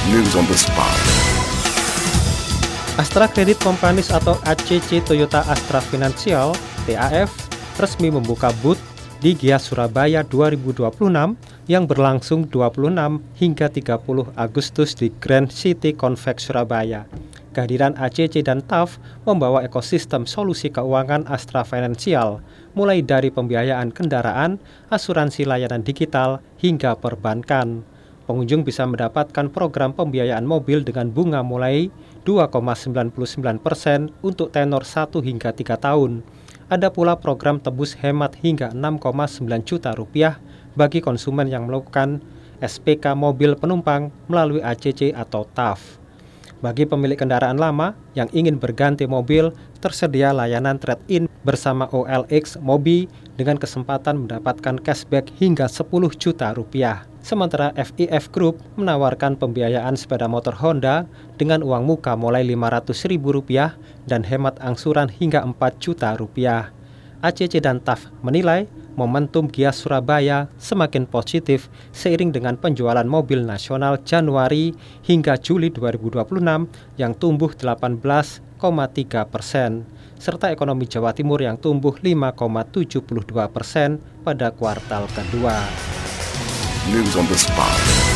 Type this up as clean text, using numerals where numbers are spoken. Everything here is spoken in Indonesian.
News on the spot. Astra Credit Companies atau ACC Toyota Astra Financial (TAF) resmi membuka booth di Gias Surabaya 2026 yang berlangsung 26 hingga 30 Agustus di Grand City Convex Surabaya. Kehadiran ACC dan TAF membawa ekosistem solusi keuangan Astra Financial, mulai dari pembiayaan kendaraan, asuransi layanan digital, hingga perbankan. Pengunjung bisa mendapatkan program pembiayaan mobil dengan bunga mulai 2,99% untuk tenor 1 hingga 3 tahun. Ada pula program tebus hemat hingga 6,9 juta rupiah bagi konsumen yang melakukan SPK mobil penumpang melalui ACC atau TAF. Bagi pemilik kendaraan lama yang ingin berganti mobil, tersedia layanan trade-in bersama OLX Mobi dengan kesempatan mendapatkan cashback hingga 10 juta rupiah. Sementara FIF Group menawarkan pembiayaan sepeda motor Honda dengan uang muka mulai Rp500.000 dan hemat angsuran hingga Rp4 juta. ACC dan TAF menilai momentum Gias Surabaya semakin positif seiring dengan penjualan mobil nasional Januari hingga Juli 2026 yang tumbuh 18,3%, serta ekonomi Jawa Timur yang tumbuh 5,72% pada kuartal kedua. News on the spot.